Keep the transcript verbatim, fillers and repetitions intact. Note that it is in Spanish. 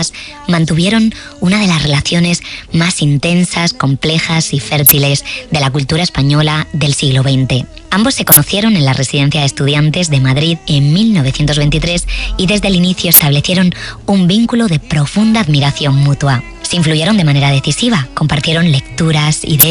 además mantuvieron una de las relaciones más intensas, complejas y fértiles de la cultura española del siglo veinte. Ambos se conocieron en la Residencia de Estudiantes de Madrid en mil novecientos veintitrés y desde el inicio establecieron un vínculo de profunda admiración mutua. Se influyeron de manera decisiva, compartieron lecturas, ideas